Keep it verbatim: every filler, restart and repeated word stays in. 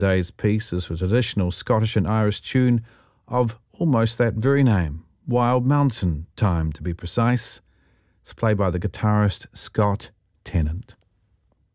Today's piece is a traditional Scottish and Irish tune of almost that very name, Wild Mountain Time to be precise. It's played by the guitarist Scott Tennant.